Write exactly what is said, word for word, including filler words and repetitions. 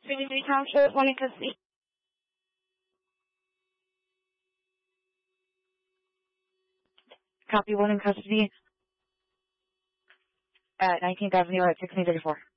Trinity Township, one in custody. Copy, one in custody at nineteenth Avenue at sixteen thirty-four.